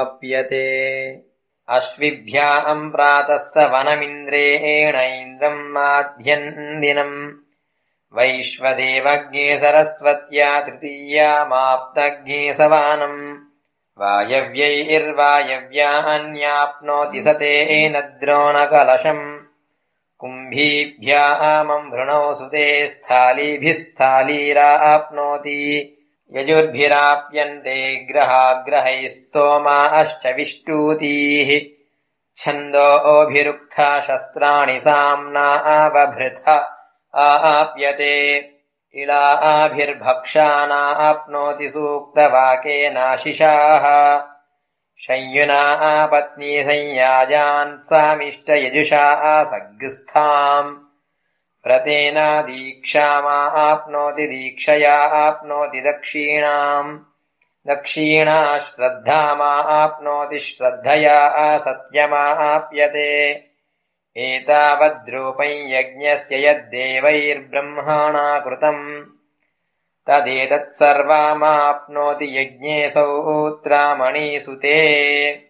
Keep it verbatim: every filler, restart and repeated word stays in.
समाप्यते। अश्विभ्याम् प्रातः स वनमिन्द्रेण इन्द्रम् माध्यम् दिनम् वैश्वदेवज्ञे सरस्वत्या तृतीयामाप्तज्ञे सवानम् वायव्यैर्वायव्यान्याप्नोति स तेन द्रोणकलशम् कुम्भीभ्यामम् वृणौ सुते स्थालीभिः स्थालीराप्नोति यजुर्भिराप्यन्ते ग्रहाग्रहैः स्तोमाश्च विष्टूतीः छन्दोभिरुक्था शस्त्राणि साम्नावभृथ आप्यते इळाभिर्भक्षानाप्नोति सूक्तवाकेनाशिषाः संयुना पत्नी संयाजान् सामिष्ट यजुषा सग्स्थाम् व्रतेना दीक्षामाप्नोति दीक्षया आप्नोति दक्षिणाम् दक्षिणा श्रद्धामाप्नोति श्रद्धया सत्यमाप्यते एतावद्रूपम् यज्ञस्य यद्देवैर्ब्रह्मणा कृतम् तदेतत्सर्वमाप्नोति यज्ञेऽसौ उत्तरामणिसुते।